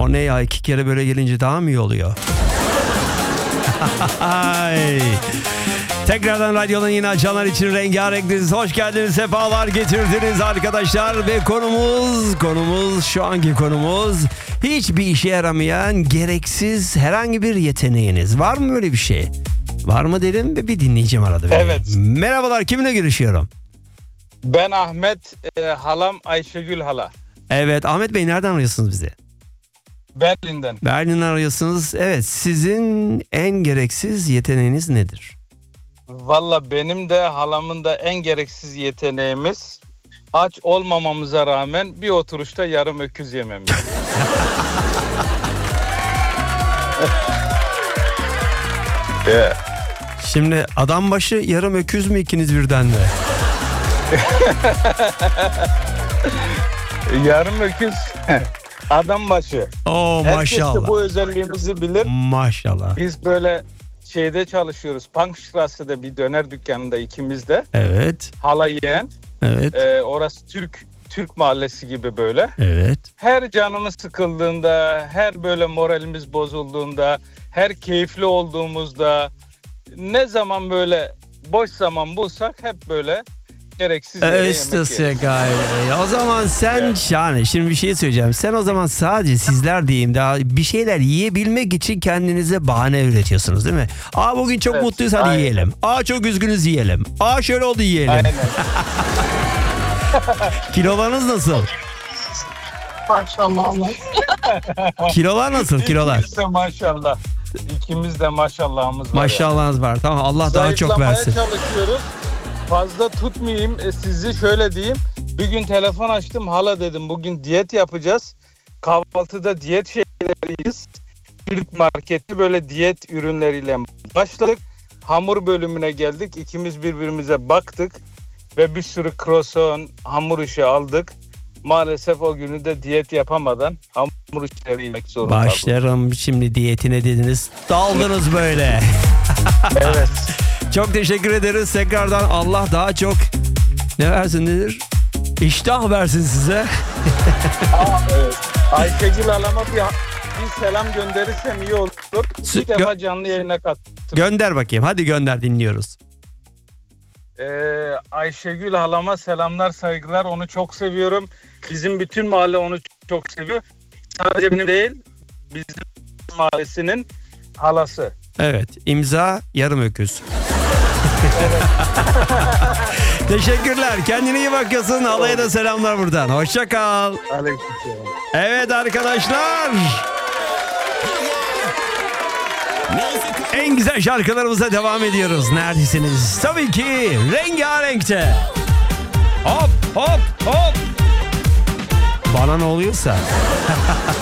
O ne ya, 2 kere böyle gelince daha mı iyi oluyor? Tekrardan radyonun yine açanlar için rengarenktiniz. Hoş geldiniz, sefalar getirdiniz arkadaşlar. Ve konumuz şu anki konumuz hiçbir işe yaramayan gereksiz herhangi bir yeteneğiniz. Var mı böyle bir şey? Var mı dedim ve bir dinleyeceğim arada. Evet. Merhabalar, kiminle görüşüyorum? Ben Ahmet, halam Ayşegül hala. Evet, Ahmet Bey, nereden arıyorsunuz bizi? Berlin'den. Berlin'den arıyorsunuz. Evet, sizin en gereksiz yeteneğiniz nedir? Valla benim de halamın da en gereksiz yeteneğimiz aç olmamamıza rağmen bir oturuşta yarım öküz yememiz. Şimdi adam başı yarım öküz mü, ikiniz birden mi? Yarım öküz adam başı. Oo, Herkes de maşallah. bu özelliğimizi bilir. Maşallah. Biz böyle şeyde çalışıyoruz. Punkstrasse'de bir döner dükkanında ikimiz de. Evet. Hala yeğen. Evet. Orası Türk mahallesi gibi böyle. Evet. Her canımız sıkıldığında, her böyle moralimiz bozulduğunda, her keyifli olduğumuzda, ne zaman böyle boş zaman bulsak hep böyle gereksiz yere yemek yeriz. O zaman sen yani şimdi bir şey söyleyeceğim. Sen o zaman sadece sizler diyeyim daha bir şeyler yiyebilmek için kendinize bahane üretiyorsunuz değil mi? Aa, bugün çok Evet, mutluyuz, hadi aynen. yiyelim. Aa, çok üzgünüz, yiyelim. Aa, şöyle oldu, yiyelim. Aynen. Kilolarınız nasıl? Maşallah. Kilolar nasıl? Kilolar. İkimiz de maşallah. İkimiz de maşallahımız var. Maşallahınız var. Tamam, Allah daha çok Zayıflamaya versin. çalışıyoruz. Fazla tutmayayım. Sizi şöyle diyeyim. Bir gün telefon açtım. Hala dedim, bugün diyet yapacağız. Kahvaltıda diyet şeyleriyiz. Türk marketi böyle diyet ürünleriyle başladık. Hamur bölümüne geldik. İkimiz birbirimize baktık. Ve bir sürü croissant, hamur işi aldık. Maalesef o günü de diyet yapamadan hamur işleri yemek zorunda kaldık. Başlarım şimdi diyetine dediniz. Daldınız böyle. Evet. Çok teşekkür ederiz. Tekrardan Allah daha çok ne versin nedir? İştah versin size. Evet. Ayşegül halama bir selam gönderirsem iyi olur. Bir defa canlı yayına kattım. Gönder bakayım. Hadi gönder, dinliyoruz. Ayşegül halama selamlar, saygılar. Onu çok seviyorum. Bizim bütün mahalle onu çok seviyor. Sadece benim değil, bizim mahallesinin halası. Evet. İmza yarım öküz. Teşekkürler. Kendine iyi bakıyorsun. Halaya da selamlar buradan. Hoşça kal. Aleykümselam. Evet arkadaşlar. En güzel şarkılarımıza devam ediyoruz. Neredesiniz? Tabii ki Rengarenk'te. Hop hop hop. Bana ne oluyorsa.